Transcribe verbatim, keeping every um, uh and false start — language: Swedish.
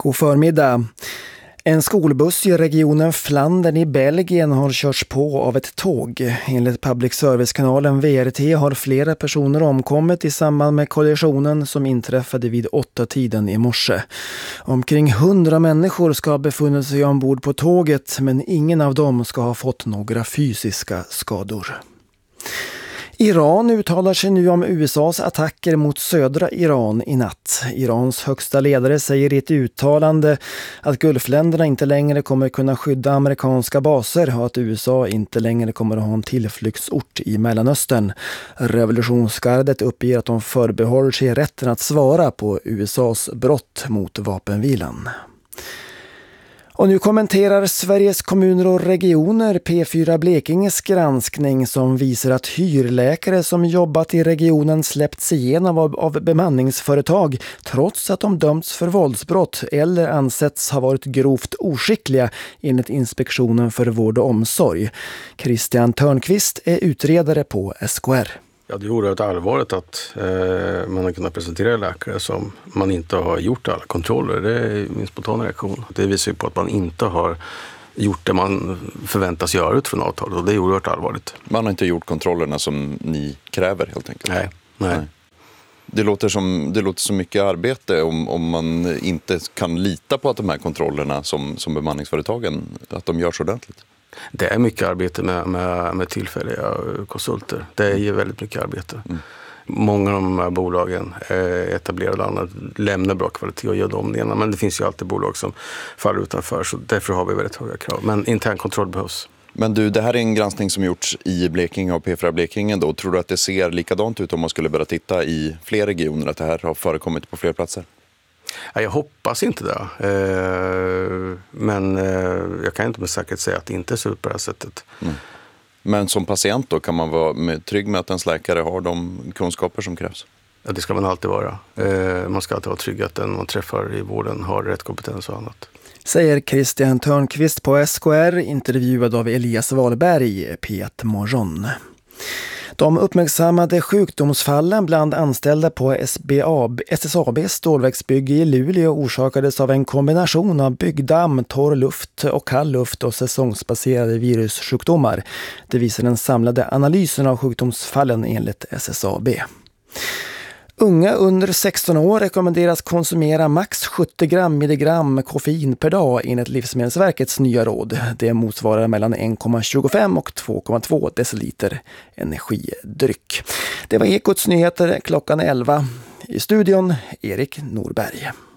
God förmiddag. En skolbuss i regionen Flandern i Belgien har körts på av ett tåg. Enligt public service-kanalen V R T har flera personer omkommit i samband med kollisionen som inträffade vid åtta tiden i morse. Omkring hundra människor ska ha befunnit sig ombord på tåget, men ingen av dem ska ha fått några fysiska skador. Iran uttalar sig nu om U S A:s attacker mot södra Iran i natt. Irans högsta ledare säger i ett uttalande att Gulfländerna inte längre kommer kunna skydda amerikanska baser och att U S A inte längre kommer att ha en tillflyktsort i Mellanöstern. Revolutionsgardet uppger att de förbehåller sig rätten att svara på U S A:s brott mot vapenvilan. Och nu kommenterar Sveriges kommuner och regioner P fyra Blekinges granskning som visar att hyrläkare som jobbat i regionen släppts igenom av, av bemanningsföretag trots att de dömts för våldsbrott eller ansetts ha varit grovt oskickliga enligt Inspektionen för vård och omsorg. Christian Törnqvist är utredare på S K R. Ja, det är oerhört allvarligt att eh, man har kunnat presentera läkare som man inte har gjort alla kontroller. Det är min spontana reaktion. Det visar ju på att man inte har gjort det man förväntas göra utifrån avtalet och det är oerhört allvarligt. Man har inte gjort kontrollerna som ni kräver helt enkelt? Nej. nej. nej. Det låter som, det låter så mycket arbete om, om man inte kan lita på att de här kontrollerna som, som bemanningsföretagen, att de görs ordentligt. Det är mycket arbete med, med, med tillfälliga konsulter. Det är ju väldigt mycket arbete. Mm. Många av de här bolagen är etablerade och lämnar bra kvalitet och gör dem det ena. Men det finns ju alltid bolag som faller utanför så därför har vi väldigt höga krav. Men intern kontroll behövs. Men du, det här är en granskning som gjorts i Blekinge och P fyra Blekinge då. Tror du att det ser likadant ut om man skulle börja titta i fler regioner, att det här har förekommit på fler platser? Jag hoppas inte det. Men jag kan inte med säkerhet säga att det inte ser ut på det här sättet. Mm. Men som patient då, kan man vara trygg med att ens läkare har de kunskaper som krävs? Ja, det ska man alltid vara. Man ska alltid vara trygg att den man träffar i vården har rätt kompetens och annat. Säger Christian Törnqvist på S K R, intervjuad av Elias Wahlberg i P ett Morgon. De uppmärksammade sjukdomsfallen bland anställda på S S A B:s stålverksbygge i Luleå orsakades av en kombination av byggdamm, torr luft och kall luft och säsongsbaserade virussjukdomar. Det visar den samlade analysen av sjukdomsfallen enligt S S A B. Unga under sexton år rekommenderas konsumera max sjuttio gram milligram koffein per dag enligt Livsmedelsverkets nya råd. Det motsvarar mellan en komma tjugofem och två komma två deciliter energidryck. Det var Ekots nyheter klockan elva. I studion Erik Norberg.